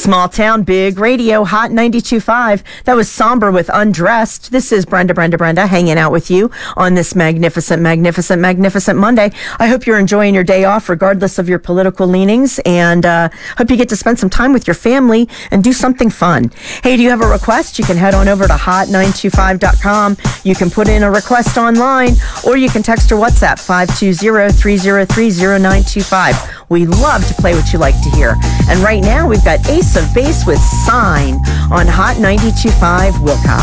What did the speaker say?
Small Town, Big Radio, Hot 92.5. That was Somber with Undressed. This is Brenda hanging out with you on this magnificent Monday. I hope you're enjoying your day off regardless of your political leanings, and hope you get to spend some time with your family and do something fun. Hey, do you have a request? You can head on over to hot925.com. You can put in a request online, or you can text or WhatsApp 520-303-0925. We love to play what you like to hear. And right now, we've got Ace of Base with Sign on Hot 92.5 Wilcox.